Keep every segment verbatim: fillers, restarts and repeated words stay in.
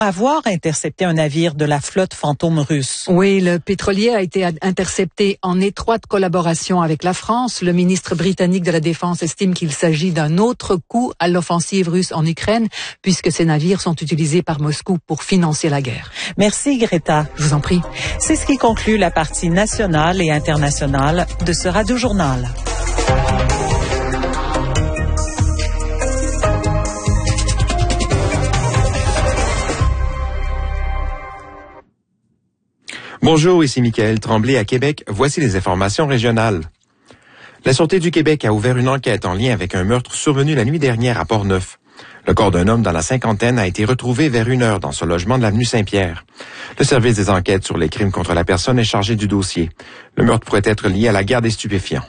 avoir intercepté un navire de la flotte fantôme russe. Oui, le pétrolier a été intercepté en étroite collaboration avec la France. Le ministre britannique de la Défense estime qu'il s'agit d'un autre coup à l'offensive russe en Ukraine, puisque ces navires sont utilisés par Moscou pour financer la guerre. Merci Greta. Je vous en prie. C'est ce qui conclut la partie nationale et internationale de ce Radio-Journal. Bonjour, ici Michael Tremblay à Québec. Voici les informations régionales. La Sûreté du Québec a ouvert une enquête en lien avec un meurtre survenu la nuit dernière à Port-Neuf. Le corps d'un homme dans la cinquantaine a été retrouvé vers une heure dans son logement de l'avenue Saint-Pierre. Le service des enquêtes sur les crimes contre la personne est chargé du dossier. Le meurtre pourrait être lié à la guerre des stupéfiants.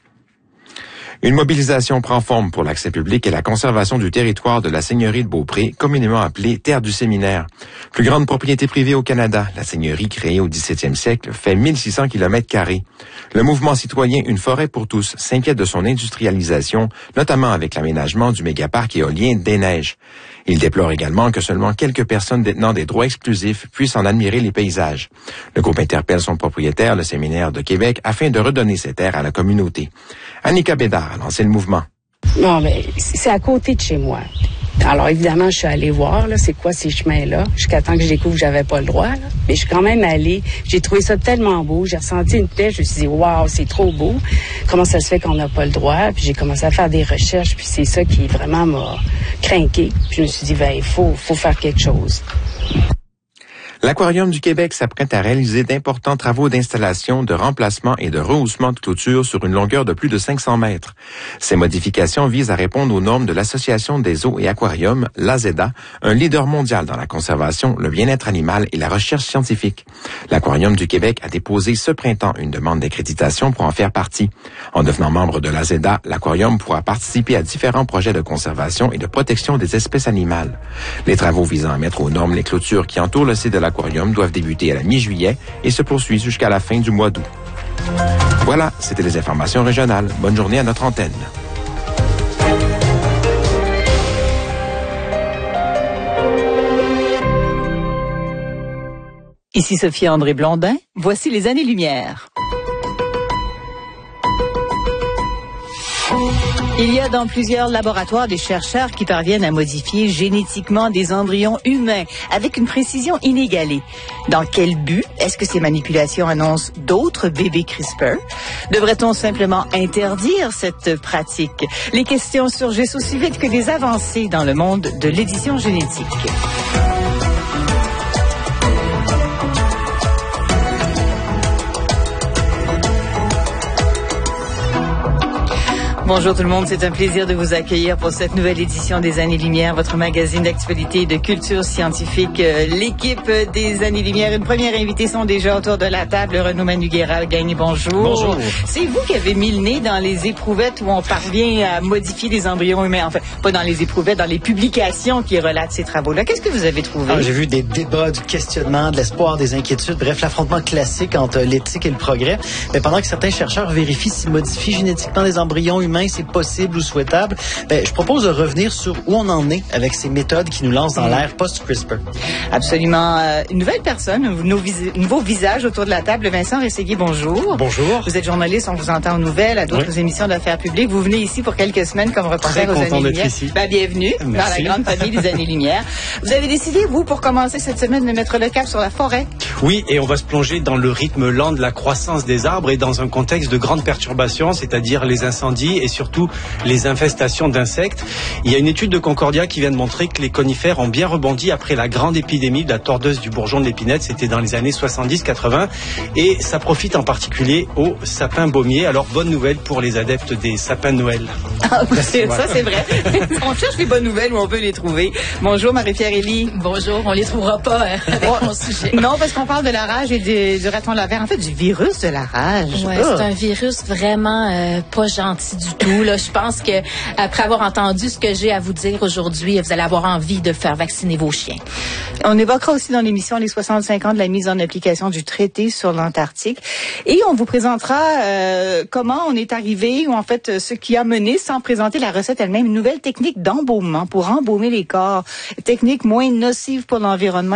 Une mobilisation prend forme pour l'accès public et la conservation du territoire de la seigneurie de Beaupré, communément appelée Terre du Séminaire. Plus grande propriété privée au Canada, la seigneurie, créée au dix-septième siècle, fait mille six cents kilomètres carrés. Le mouvement citoyen Une forêt pour tous s'inquiète de son industrialisation, notamment avec l'aménagement du mégaparc éolien des Neiges. Il déplore également que seulement quelques personnes détenant des droits exclusifs puissent en admirer les paysages. Le groupe interpelle son propriétaire, le Séminaire de Québec, afin de redonner ces terres à la communauté. Annika Bédard a lancé le mouvement. Non, mais c'est à côté de chez moi. Alors, évidemment, je suis allée voir, là, c'est quoi ces chemins-là, jusqu'à temps que je découvre que j'avais pas le droit, là. Mais je suis quand même allée. J'ai trouvé ça tellement beau. J'ai ressenti une paix. Je me suis dit, waouh, c'est trop beau. Comment ça se fait qu'on n'a pas le droit? Puis j'ai commencé à faire des recherches. Puis c'est ça qui vraiment m'a craqué. Puis je me suis dit, ben, il faut, faut faire quelque chose. L'Aquarium du Québec s'apprête à réaliser d'importants travaux d'installation, de remplacement et de rehaussement de clôture sur une longueur de plus de cinq cents mètres. Ces modifications visent à répondre aux normes de l'Association des eaux et aquariums, l'A Z A, un leader mondial dans la conservation, le bien-être animal et la recherche scientifique. L'Aquarium du Québec a déposé ce printemps une demande d'accréditation pour en faire partie. En devenant membre de l'A Z A, l'Aquarium pourra participer à différents projets de conservation et de protection des espèces animales. Les travaux visant à mettre aux normes les clôtures qui entourent le site de l'Aquarium doivent débuter à la mi-juillet et se poursuivent jusqu'à la fin du mois d'août. Voilà, c'était les informations régionales. Bonne journée à notre antenne. Ici Sophie André Blondin, voici les années-lumière. Il y a dans plusieurs laboratoires des chercheurs qui parviennent à modifier génétiquement des embryons humains avec une précision inégalée. Dans quel but est-ce que ces manipulations annoncent d'autres bébés CRISPR? Devrait-on simplement interdire cette pratique? Les questions surgissent aussi vite que les avancées dans le monde de l'édition génétique. Bonjour tout le monde, c'est un plaisir de vous accueillir pour cette nouvelle édition des Années-Lumière, votre magazine d'actualité et de culture scientifique. L'équipe des Années-Lumière, une première invitée sont déjà autour de la table. Renaud Manugera Gagné, bonjour. Bonjour. C'est vous qui avez mis le nez dans les éprouvettes où on parvient à modifier les embryons humains. Enfin, pas dans les éprouvettes, dans les publications qui relatent ces travaux-là. Qu'est-ce que vous avez trouvé? Ah, j'ai vu des débats, du questionnement, de l'espoir, des inquiétudes. Bref, l'affrontement classique entre l'éthique et le progrès. Mais pendant que certains chercheurs vérifient si modifier génétiquement des embryons humains c'est possible ou souhaitable, ben, je propose de revenir sur où on en est avec ces méthodes qui nous lancent dans l'ère post-CRISPR. Absolument. Euh, une nouvelle personne, un nouveau, vis- nouveau visage autour de la table. Vincent Rességuier, bonjour. Bonjour. Vous êtes journaliste, on vous entend aux nouvelles, à d'autres oui. émissions d'affaires publiques. Vous venez ici pour quelques semaines comme reporter aux Années-Lumière. Ben, bienvenue Merci. Dans la grande famille des Années-Lumière. Vous avez décidé, vous, pour commencer cette semaine, de mettre le cap sur la forêt. Oui, et on va se plonger dans le rythme lent de la croissance des arbres et dans un contexte de grande perturbation, c'est-à-dire les incendies et surtout les infestations d'insectes. Il y a une étude de Concordia qui vient de montrer que les conifères ont bien rebondi après la grande épidémie de la tordeuse du bourgeon de l'épinette. C'était dans les années soixante-dix quatre-vingt et ça profite en particulier aux sapins baumiers. Alors, bonne nouvelle pour les adeptes des sapins de Noël. Ah, c'est, ça, c'est vrai. On cherche les bonnes nouvelles où on peut les trouver. Bonjour, Marie-Pierre Élie. Bonjour, on les trouvera pas hein, avec bon, mon sujet. Non, parce qu'on parle de la rage et du, du raton laveur. En fait, du virus de la rage. Ouais, oh. C'est un virus vraiment euh, pas gentil du tout. Là, je pense que après avoir entendu ce que j'ai à vous dire aujourd'hui, vous allez avoir envie de faire vacciner vos chiens. On évoquera aussi dans l'émission les soixante-cinq ans de la mise en application du traité sur l'Antarctique. Et on vous présentera euh, comment on est arrivé, ou en fait ce qui a mené, sans présenter la recette elle-même, une nouvelle technique d'embaumement pour embaumer les corps. Technique moins nocive pour l'environnement